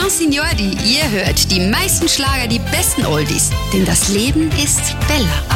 Signori, ihr hört die meisten Schlager, die besten Oldies. Denn das Leben ist Bella.